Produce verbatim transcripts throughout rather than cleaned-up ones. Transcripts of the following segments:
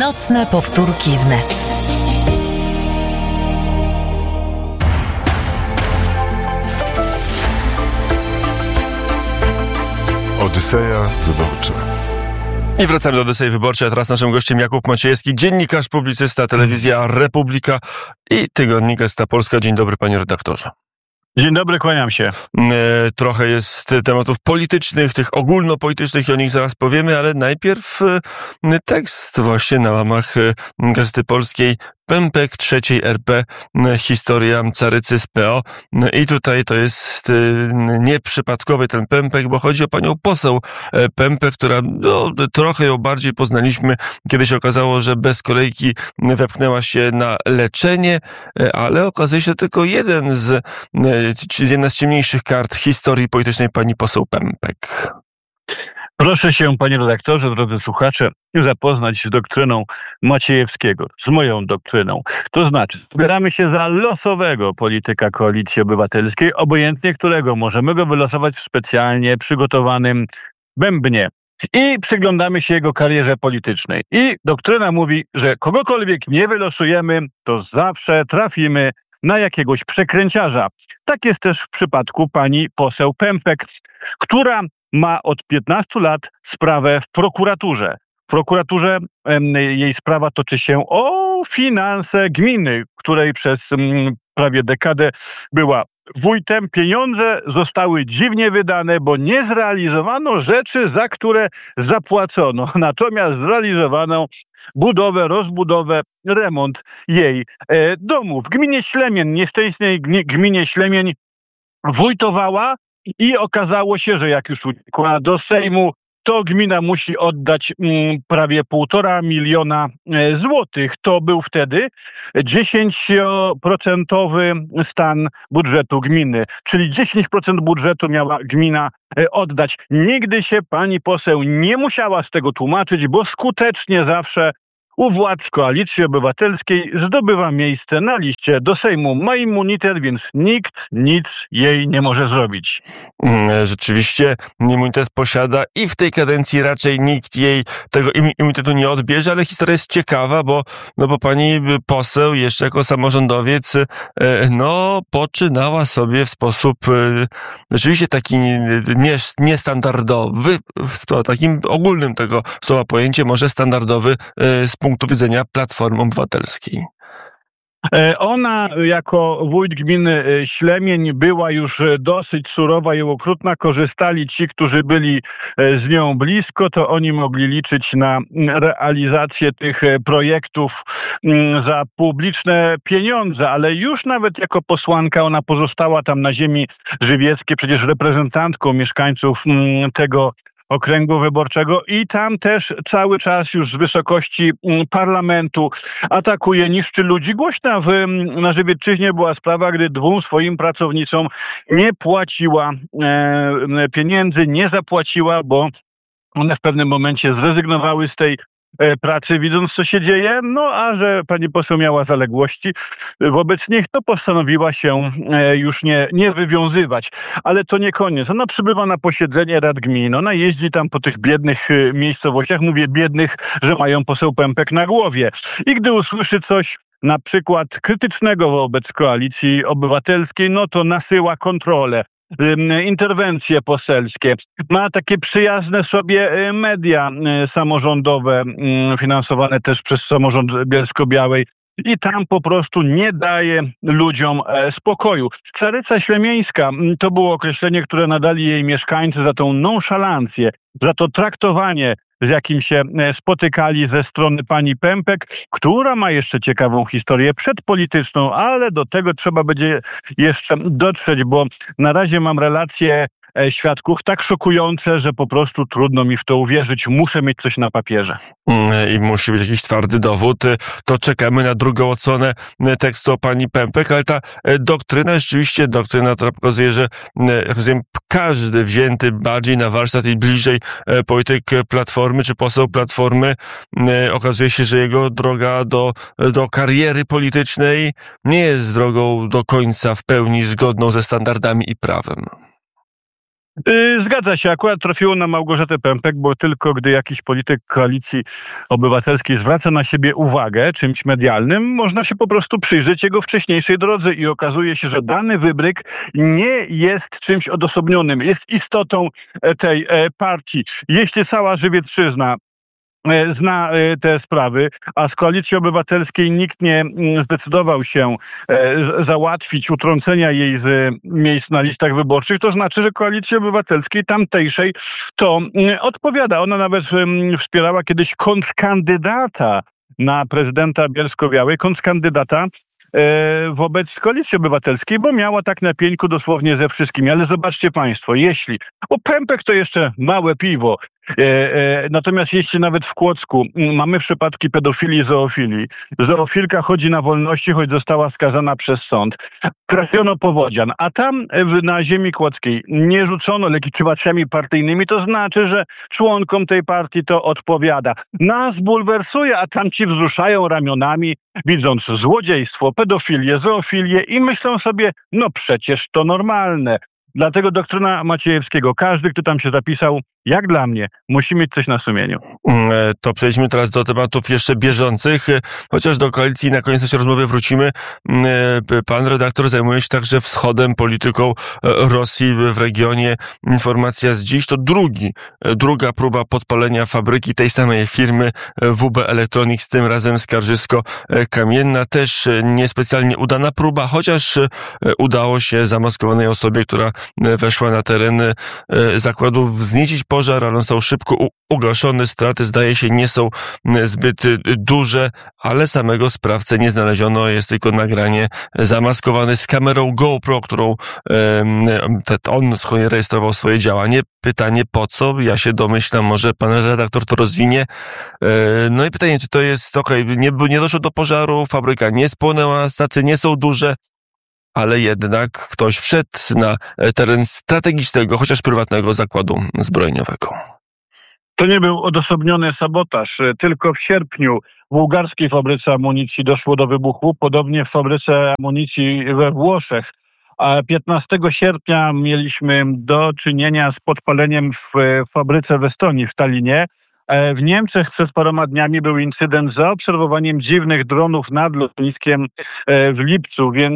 Nocne powtórki wnet. Odyseja Wyborcza. I wracamy do Odysei Wyborczej, a teraz naszym gościem Jakub Maciejewski, dziennikarz, publicysta, telewizja Republika i tygodnik Gazeta Polska. Dzień dobry, panie redaktorze. Dzień dobry, kłaniam się. E, trochę jest tematów politycznych, tych ogólnopolitycznych i o nich zaraz powiemy, ale najpierw e, tekst właśnie na łamach e, Gazety Polskiej. Pępek trzeciej R P, historia carycy z P O. I tutaj to jest nieprzypadkowy ten Pępek, bo chodzi o panią poseł Pępek, która no, trochę ją bardziej poznaliśmy, kiedy się okazało, że bez kolejki wepchnęła się na leczenie, ale okazuje się tylko jeden z, jedna z ciemniejszych kart historii politycznej pani poseł Pępek. Proszę się, panie redaktorze, drodzy słuchacze, zapoznać z doktryną Maciejewskiego, z moją doktryną. To znaczy, zbieramy się za losowego polityka Koalicji Obywatelskiej, obojętnie którego możemy go wylosować w specjalnie przygotowanym bębnie. I przyglądamy się jego karierze politycznej. I doktryna mówi, że kogokolwiek nie wylosujemy, to zawsze trafimy na jakiegoś przekręciarza. Tak jest też w przypadku pani poseł Pępek, która ma od piętnastu lat sprawę w prokuraturze. W prokuraturze em, jej sprawa toczy się o finanse gminy, której przez em, prawie dekadę była wójtem. Pieniądze zostały dziwnie wydane, bo nie zrealizowano rzeczy, za które zapłacono. Natomiast zrealizowano budowę, rozbudowę, remont jej e, domu. W gminie Ślemień, nieszczęsnej gminie Ślemień, wójtowała i okazało się, że jak już uciekła do Sejmu, to gmina musi oddać mm, prawie półtora miliona e, złotych. To był wtedy dziesięcioprocentowy stan budżetu gminy, czyli dziesięć procent budżetu miała gmina e, oddać. Nigdy się pani poseł nie musiała z tego tłumaczyć, bo skutecznie zawsze u władz Koalicji Obywatelskiej zdobywa miejsce na liście do Sejmu. Ma immunitet, więc nikt nic jej nie może zrobić. Rzeczywiście immunitet posiada i w tej kadencji raczej nikt jej tego immunitetu nie odbierze, ale historia jest ciekawa, bo, no bo pani poseł jeszcze jako samorządowiec no poczynała sobie w sposób rzeczywiście taki niestandardowy, w takim ogólnym tego słowa pojęcie, może standardowy z punktu widzenia Platformy Obywatelskiej. Ona jako wójt gminy Ślemień była już dosyć surowa i okrutna. Korzystali ci, którzy byli z nią blisko, to oni mogli liczyć na realizację tych projektów za publiczne pieniądze, ale już nawet jako posłanka ona pozostała tam na ziemi żywieckiej, przecież reprezentantką mieszkańców tego okręgu wyborczego i tam też cały czas już z wysokości parlamentu atakuje, niszczy ludzi. Głośna w, na Żywiecczyźnie była sprawa, gdy dwóm swoim pracownicom nie płaciła e, pieniędzy, nie zapłaciła, bo one w pewnym momencie zrezygnowały z tej pracy, widząc co się dzieje, no a że pani poseł miała zaległości wobec nich, to postanowiła się już nie, nie wywiązywać. Ale to nie koniec. Ona przybywa na posiedzenie rad gmin, ona jeździ tam po tych biednych miejscowościach, mówię biednych, że mają poseł Pępek na głowie. I gdy usłyszy coś na przykład krytycznego wobec Koalicji Obywatelskiej, no to nasyła kontrolę, interwencje poselskie. Ma takie przyjazne sobie media samorządowe, finansowane też przez samorząd Bielsko-Białej. I tam po prostu nie daje ludziom spokoju. Caryca ślemieńska to było określenie, które nadali jej mieszkańcy za tą nonszalancję, za to traktowanie, z jakim się spotykali ze strony pani Pępek, która ma jeszcze ciekawą historię przedpolityczną, ale do tego trzeba będzie jeszcze dotrzeć, bo na razie mam relacje świadków tak szokujące, że po prostu trudno mi w to uwierzyć. Muszę mieć coś na papierze. I musi być jakiś twardy dowód. To czekamy na drugą odsłonę tekstu o pani Pępek, ale ta doktryna, rzeczywiście doktryna, która pokazuje, że jak rozumiem, każdy wzięty bardziej na warsztat i bliżej polityk Platformy, czy poseł Platformy, okazuje się, że jego droga do, do kariery politycznej nie jest drogą do końca w pełni zgodną ze standardami i prawem. Zgadza się, akurat trafiło na Małgorzatę Pępek, bo tylko gdy jakiś polityk Koalicji Obywatelskiej zwraca na siebie uwagę czymś medialnym, można się po prostu przyjrzeć jego wcześniejszej drodze i okazuje się, że dany wybryk nie jest czymś odosobnionym, jest istotą tej partii. Jeśli cała Żywiecczyzna zna te sprawy, a z Koalicji Obywatelskiej nikt nie zdecydował się załatwić utrącenia jej z miejsc na listach wyborczych, to znaczy, że Koalicji Obywatelskiej tamtejszej to odpowiada. Ona nawet wspierała kiedyś kontrkandydata na prezydenta Bielsko-Białej, kontrkandydata wobec Koalicji Obywatelskiej, bo miała tak na pieńku dosłownie ze wszystkimi. Ale zobaczcie państwo, jeśli, bo Pępek to jeszcze małe piwo, e, e, natomiast jeśli nawet w Kłodzku mamy przypadki pedofilii, zoofilii, zoofilka chodzi na wolności, choć została skazana przez sąd, trafiono powodzian, a tam w, na ziemi kłodzkiej nie rzucono legitymacjami partyjnymi, to znaczy, że członkom tej partii to odpowiada. Nas bulwersuje, a tam ci wzruszają ramionami, widząc złodziejstwo, pedofilię, zoofilię i myślą sobie, no przecież to normalne. Dlatego doktryna Maciejewskiego, każdy, kto tam się zapisał, jak dla mnie, musi mieć coś na sumieniu. To przejdźmy teraz do tematów jeszcze bieżących, chociaż do koalicji na koniec naszej rozmowy wrócimy. Pan redaktor zajmuje się także wschodem, polityką Rosji w regionie. Informacja z dziś to drugi, druga próba podpalenia fabryki tej samej firmy W B Electronics, tym razem Skarżysko-Kamienna. Też niespecjalnie udana próba, chociaż udało się zamaskowanej osobie, która weszła na teren zakładu, wzniecić pożar, ale on został szybko ugaszony. Straty, zdaje się, nie są zbyt duże, ale samego sprawcę nie znaleziono. Jest tylko nagranie zamaskowane z kamerą GoPro, którą on rejestrował swoje działanie. Pytanie po co? Ja się domyślam, może pan redaktor to rozwinie. No i pytanie, czy to jest okej, okay, nie, nie doszło do pożaru, fabryka nie spłonęła, straty nie są duże, ale jednak ktoś wszedł na teren strategicznego, chociaż prywatnego zakładu zbrojeniowego. To nie był odosobniony sabotaż. Tylko w sierpniu w bułgarskiej fabryce amunicji doszło do wybuchu, podobnie w fabryce amunicji we Włoszech. A piętnastego sierpnia mieliśmy do czynienia z podpaleniem w fabryce w Estonii, w Tallinie. W Niemczech przed paroma dniami był incydent z zaobserwowaniem dziwnych dronów nad lotniskiem w lipcu, więc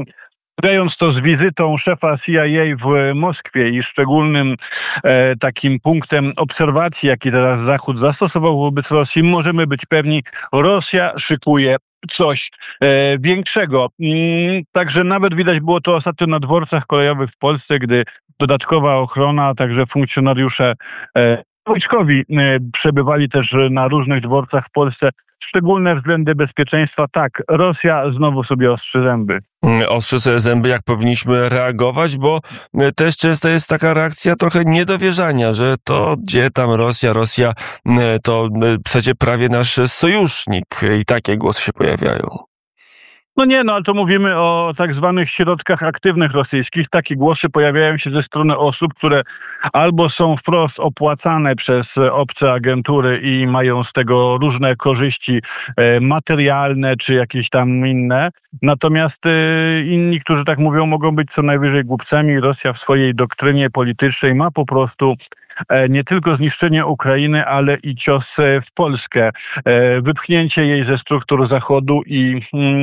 Zając to z wizytą szefa C I A w Moskwie i szczególnym e, takim punktem obserwacji, jaki teraz Zachód zastosował wobec Rosji, możemy być pewni, Rosja szykuje coś e, większego. Mm, także nawet widać było to ostatnio na dworcach kolejowych w Polsce, gdy dodatkowa ochrona, a także funkcjonariusze e, wojskowi e, przebywali też na różnych dworcach w Polsce. Szczególne względy bezpieczeństwa. Tak, Rosja znowu sobie ostrzy zęby. Ostrzy sobie zęby, jak powinniśmy reagować, bo też często jest taka reakcja trochę niedowierzania, że to gdzie tam Rosja, Rosja to przecież prawie nasz sojusznik i takie głosy się pojawiają. No nie, no ale to mówimy o tak zwanych środkach aktywnych rosyjskich. Takie głosy pojawiają się ze strony osób, które albo są wprost opłacane przez obce agentury i mają z tego różne korzyści materialne czy jakieś tam inne. Natomiast inni, którzy tak mówią, mogą być co najwyżej głupcami. Rosja w swojej doktrynie politycznej ma po prostu nie tylko zniszczenie Ukrainy, ale i cios w Polskę, wypchnięcie jej ze struktur Zachodu i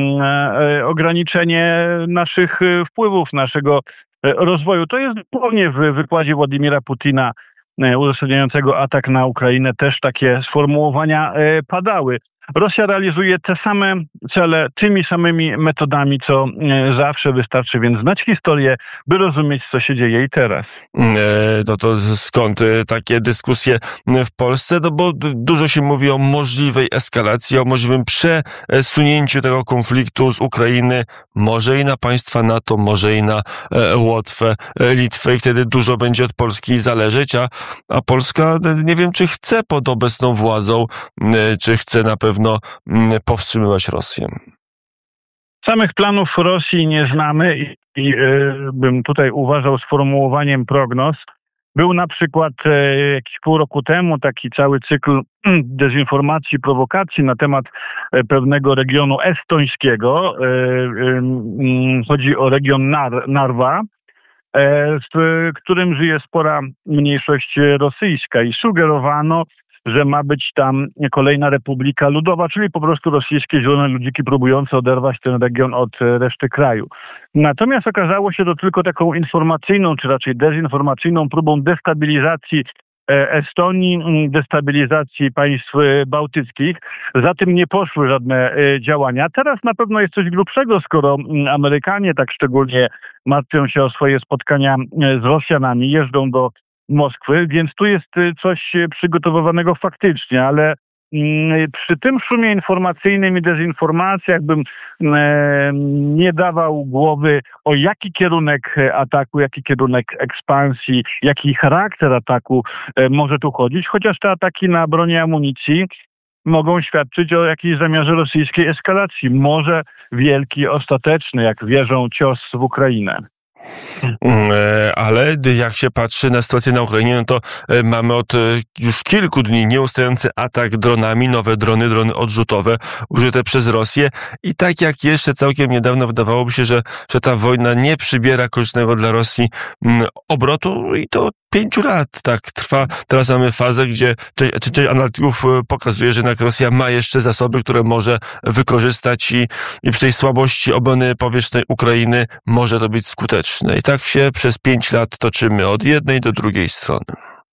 ograniczenie naszych wpływów, naszego rozwoju. To jest dosłownie w wykładzie Władimira Putina uzasadniającego atak na Ukrainę też takie sformułowania padały. Rosja realizuje te same cele tymi samymi metodami, co zawsze. Wystarczy więc znać historię, by rozumieć, co się dzieje i teraz. No to skąd takie dyskusje w Polsce? No bo dużo się mówi o możliwej eskalacji, o możliwym przesunięciu tego konfliktu z Ukrainy, może i na państwa NATO, może i na Łotwę, Litwę i wtedy dużo będzie od Polski zależeć, a, a Polska nie wiem, czy chce pod obecną władzą, czy chce na pewno powstrzymywać Rosję. Samych planów Rosji nie znamy i, i y, bym tutaj uważał sformułowaniem prognoz. Był na przykład y, jakiś pół roku temu taki cały cykl y, dezinformacji, prowokacji na temat y, pewnego regionu estońskiego. Y, y, y, chodzi o region Nar, Narwa. w którym żyje spora mniejszość rosyjska i sugerowano, że ma być tam kolejna Republika Ludowa, czyli po prostu rosyjskie zielone ludziki próbujące oderwać ten region od reszty kraju. Natomiast okazało się to tylko taką informacyjną, czy raczej dezinformacyjną próbą destabilizacji Estonii, destabilizacji państw bałtyckich. Za tym nie poszły żadne działania. Teraz na pewno jest coś grubszego, skoro Amerykanie tak szczególnie martwią się o swoje spotkania z Rosjanami, jeżdżą do Moskwy, więc tu jest coś przygotowywanego faktycznie, ale przy tym szumie informacyjnym i dezinformacjach bym nie dawał głowy, o jaki kierunek ataku, jaki kierunek ekspansji, jaki charakter ataku może tu chodzić, chociaż te ataki na broń i amunicji mogą świadczyć o jakiejś zamiarze rosyjskiej eskalacji. Może wielki, ostateczny, jak wierzą, cios w Ukrainę. Ale jak się patrzy na sytuację na Ukrainie, no to mamy od już kilku dni nieustający atak dronami, nowe drony, drony odrzutowe użyte przez Rosję i tak jak jeszcze całkiem niedawno wydawałoby się, że, że ta wojna nie przybiera korzystnego dla Rosji obrotu i to od pięciu lat tak trwa. Teraz mamy fazę, gdzie część, część analityków pokazuje, że jednak Rosja ma jeszcze zasoby, które może wykorzystać i, i przy tej słabości obrony powietrznej Ukrainy może to być skuteczne. I tak się przez pięć lat toczymy od jednej do drugiej strony.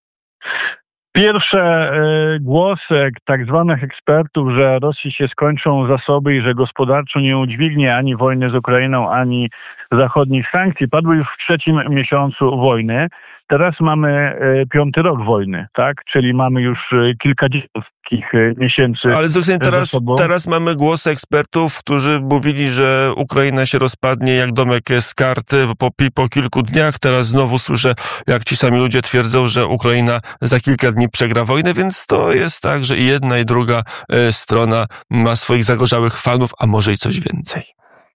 Pierwsze y, głosy tak zwanych ekspertów, że Rosji się skończą zasoby i że gospodarczo nie udźwignie ani wojny z Ukrainą, ani zachodnich sankcji, padły już w trzecim miesiącu wojny. Teraz mamy y, piąty rok wojny, tak? Czyli mamy już y, kilkadziesiąt takich y, miesięcy. Ale z drugiej strony teraz, teraz mamy głosy ekspertów, którzy mówili, że Ukraina się rozpadnie jak domek z karty po, po kilku dniach. Teraz znowu słyszę, jak ci sami ludzie twierdzą, że Ukraina za kilka dni przegra wojnę, więc to jest tak, że i jedna i druga y, strona ma swoich zagorzałych fanów, a może i coś więcej.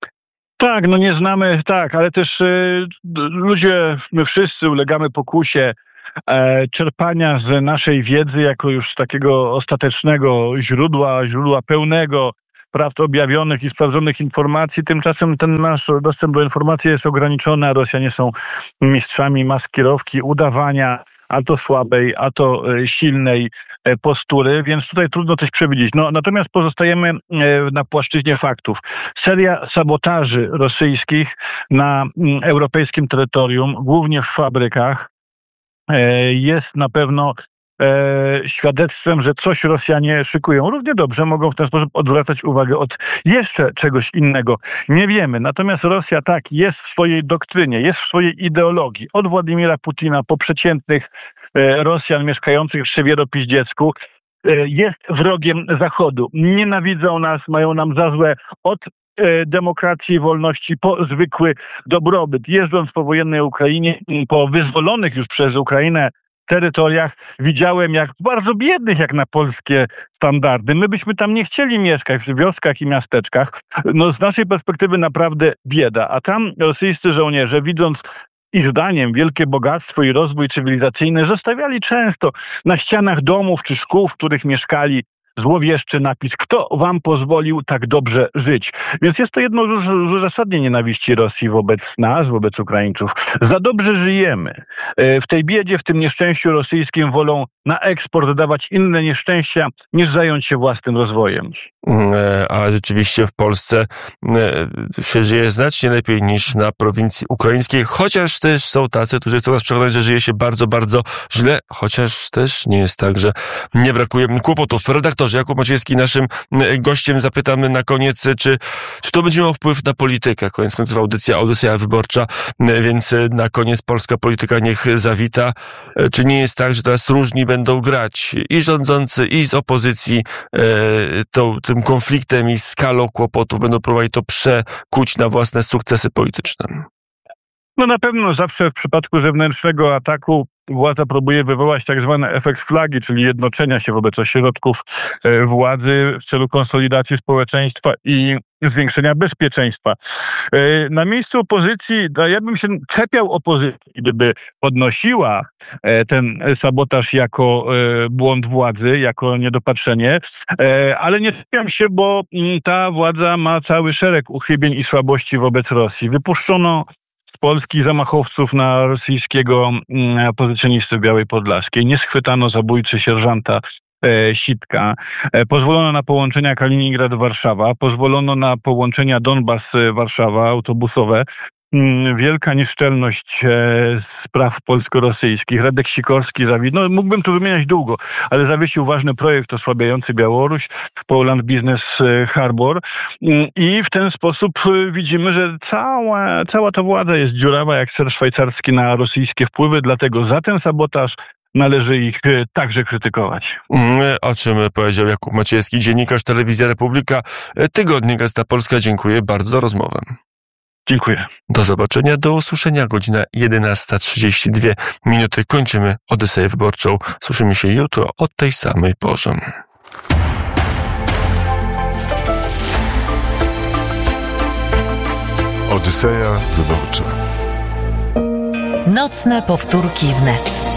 Tak, no nie znamy, tak, ale też y, ludzie, my wszyscy ulegamy pokusie e, czerpania z naszej wiedzy jako już takiego ostatecznego źródła, źródła pełnego, prawd objawionych i sprawdzonych informacji. Tymczasem ten nasz dostęp do informacji jest ograniczony, a Rosjanie są mistrzami maskirowki, udawania, a to słabej, a to silnej postury, więc tutaj trudno coś przewidzieć. No, natomiast pozostajemy na płaszczyźnie faktów. Seria sabotaży rosyjskich na europejskim terytorium, głównie w fabrykach, jest na pewno świadectwem, że coś Rosjanie szykują. Równie dobrze mogą w ten sposób odwracać uwagę od jeszcze czegoś innego. Nie wiemy. Natomiast Rosja tak jest w swojej doktrynie, jest w swojej ideologii. Od Władimira Putina po przeciętnych Rosjan mieszkających w Siewieropiździecku jest wrogiem Zachodu. Nienawidzą nas, mają nam za złe od demokracji i wolności po zwykły dobrobyt. Jeżdżąc po wojennej Ukrainie, po wyzwolonych już przez Ukrainę terytoriach, widziałem, jak bardzo biednych jak na polskie standardy. My byśmy tam nie chcieli mieszkać, w wioskach i miasteczkach. No z naszej perspektywy naprawdę bieda. A tam rosyjscy żołnierze, widząc ich zdaniem wielkie bogactwo i rozwój cywilizacyjny, zostawiali często na ścianach domów czy szkół, w których mieszkali, złowieszczy napis: kto wam pozwolił tak dobrze żyć? Więc jest to jedno z uzasadnień nienawiści Rosji wobec nas, wobec Ukraińców. Za dobrze żyjemy. W tej biedzie, w tym nieszczęściu rosyjskim wolą na eksport dawać inne nieszczęścia, niż zająć się własnym rozwojem. A rzeczywiście w Polsce się żyje znacznie lepiej niż na prowincji ukraińskiej, chociaż też są tacy, którzy chcą nas przekonać, że żyje się bardzo, bardzo źle, chociaż też nie jest tak, że nie brakuje kłopotów. Redaktorze Jakub Maciejski, naszym gościem, zapytamy na koniec, czy, czy to będzie miało wpływ na politykę. Koniec końców audycja, audycja wyborcza, więc na koniec polska polityka niech zawita. Czy nie jest tak, że teraz różni będą grać i rządzący, i z opozycji to, tym konfliktem i skalą kłopotów będą próbowali to przekuć na własne sukcesy polityczne? No na pewno zawsze w przypadku zewnętrznego ataku władza próbuje wywołać tak zwany efekt flagi, czyli jednoczenia się wobec ośrodków władzy w celu konsolidacji społeczeństwa i zwiększenia bezpieczeństwa. Na miejscu opozycji, ja bym się czepiał opozycji, gdyby podnosiła ten sabotaż jako błąd władzy, jako niedopatrzenie, ale nie czepiam się, bo ta władza ma cały szereg uchybień i słabości wobec Rosji. Wypuszczono z polskich zamachowców na rosyjskiego opozycjonistę w Białej Podlaskiej. Nie schwytano zabójcy sierżanta Sitka. Pozwolono na połączenia Kaliningrad-Warszawa, pozwolono na połączenia Donbas-Warszawa autobusowe. Wielka nieszczelność spraw polsko-rosyjskich. Radek Sikorski zawiesił, no mógłbym tu wymieniać długo, ale zawiesił ważny projekt osłabiający Białoruś, Poland Business Harbor i w ten sposób widzimy, że cała, cała ta władza jest dziurawa jak ser szwajcarski na rosyjskie wpływy, dlatego za ten sabotaż należy ich także krytykować. O czym powiedział Jakub Maciejewski, dziennikarz Telewizja Republika, Tygodnik Gazeta Polska. Dziękuję bardzo za rozmowę. Dziękuję. Do zobaczenia, do usłyszenia. Godzina jedenasta trzydzieści dwie minuty. Kończymy Odyseję Wyborczą. Słyszymy się jutro o tej samej porze. Odyseja Wyborcza. Nocne powtórki wnet.